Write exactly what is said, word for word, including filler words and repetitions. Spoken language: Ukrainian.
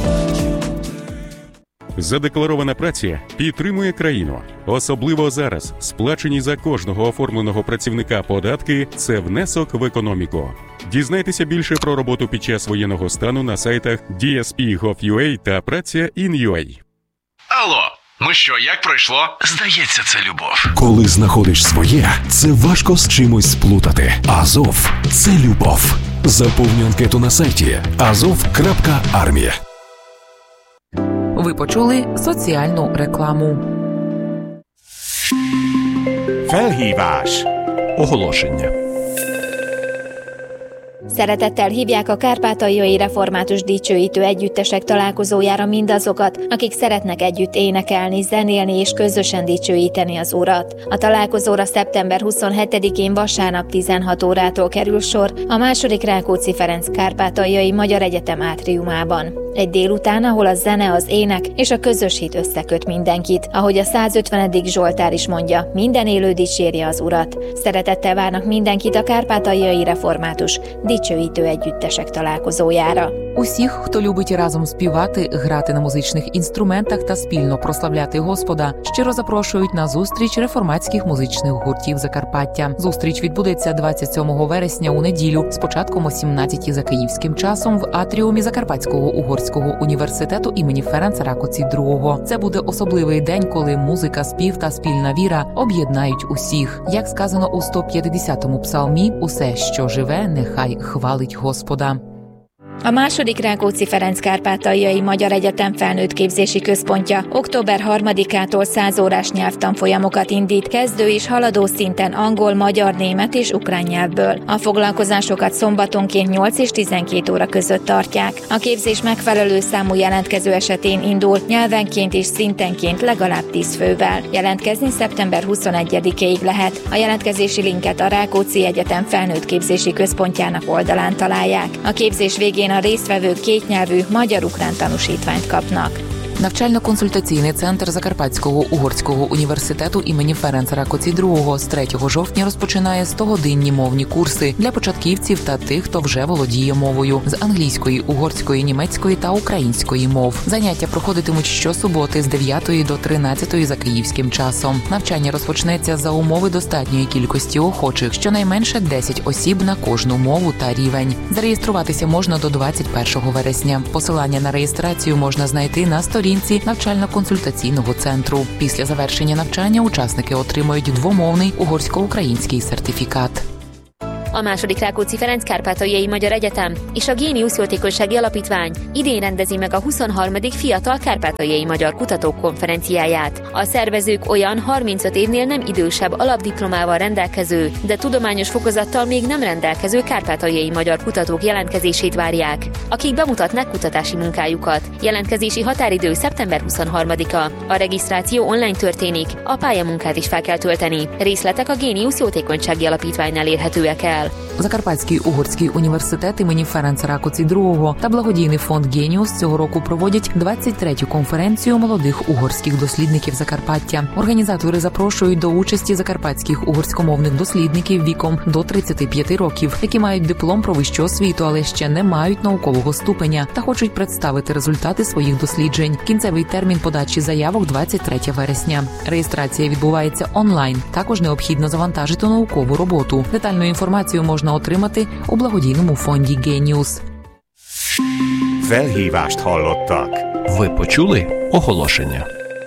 Задекларована праця підтримує країну. Особливо зараз сплачені за кожного оформленого працівника податки – це внесок в економіку. Дізнайтеся більше про роботу під час воєнного стану на сайтах ді ес пі точка гов точка ю а та праця точка ін ю а. Алло, ну що, як пройшло? Здається, це любов. Коли знаходиш своє, це важко з чимось сплутати. Азов – це любов. Заповнюй анкету на сайті азов крапка армія. Ви почули соціальну рекламу. Felhívás. Оголошення. Szeretettel hívják a Kárpátaljai Református Dicsőítő Együttesek találkozójára mindazokat, akik szeretnek együtt énekelni, zenélni és közösen dicsőíteni az Urat. A találkozóra szeptember huszonhetedikén vasárnap tizenhat órától kerül sor a második Rákóczi Ferenc Kárpátaljai Magyar Egyetem átriumában. Egy délután, ahol a zene, az ének és a közös hit összeköt mindenkit. Ahogy a százötvenedik Zsoltár is mondja, minden élő dicsérje az Urat. Szeretettel várnak mindenkit a Kárpátaljai Református Dicsőítő Együttesek találkozójára. Усіх, хто любить разом співати, грати на музичних інструментах та спільно прославляти Господа, щиро запрошують на зустріч реформатських музичних гуртів Закарпаття. Зустріч відбудеться двадцять сьомого вересня у неділю з початком о сімнадцятій за київським часом в атріумі Закарпатського угорського університету імені Ференца Ракоці другого. Це буде особливий день, коли музика, спів та спільна віра об'єднають усіх. Як сказано у сто п'ятдесятому псалмі, усе, що живе, нехай хвалить Господа. A második Rákóczi Ferenc Kárpátaljai Magyar Egyetem felnőttképzési központja október harmadikától száz órás nyelvtanfolyamokat indít, kezdő és haladó szinten angol, magyar, német és ukrán nyelvből. A foglalkozásokat szombatonként nyolc és tizenkét óra között tartják. A képzés megfelelő számú jelentkező esetén indul, nyelvenként és szintenként legalább tíz fővel. Jelentkezni szeptember huszonegyedikéig lehet. A jelentkezési linket a Rákóczi Egyetem felnőttképzési központjának oldalán találják. A képzés végén a résztvevők kétnyelvű magyar-ukrán tanúsítványt kapnak. Навчально-консультаційний центр Закарпатського угорського університету імені Ференца Ракоці другого з третього жовтня розпочинає стогодинні мовні курси для початківців та тих, хто вже володіє мовою з англійської, угорської, німецької та української мов. Заняття проходитимуть щосуботи з дев'ятої до тринадцятої за київським часом. Навчання розпочнеться за умови достатньої кількості охочих, щонайменше десять осіб на кожну мову та рівень. Зареєструватися можна до двадцять першого вересня. Посилання на реєстрацію можна знайти на сторінці навчально-консультаційного центру. Після завершення навчання учасники отримають двомовний угорсько-український сертифікат. A második Rákóczi Ferenc Kárpátaljai Magyar Egyetem és a Géniusz Jótékonysági Alapítvány idén rendezi meg a huszonharmadik Fiatal Kárpátaljai Magyar Kutatók Konferenciáját. A szervezők olyan harmincöt évnél nem idősebb alapdiplomával rendelkező, de tudományos fokozattal még nem rendelkező kárpátaljai magyar kutatók jelentkezését várják, akik bemutatnak kutatási munkájukat. Jelentkezési határidő szeptember huszonharmadika. A regisztráció online történik, a pályamunkát is fel kell tölteni. Részletek a Géniusz Jótékonysági Alapítványnál érhetőek el. Закарпатський угорський університет імені Ференца Ракоці другого та благодійний фонд «Геніус» цього року проводять двадцять третю конференцію молодих угорських дослідників Закарпаття. Організатори запрошують до участі закарпатських угорськомовних дослідників віком до тридцяти п'яти років, які мають диплом про вищу освіту, але ще не мають наукового ступеня та хочуть представити результати своїх досліджень. Кінцевий термін подачі заявок – двадцять третє вересня. Реєстрація відбувається онлайн. Також необхідно завантажити наукову роботу. Детальну інформацію можна отримати у благодійному фонді «Геніус». Felhívást hallottak. Ви почули оголошення.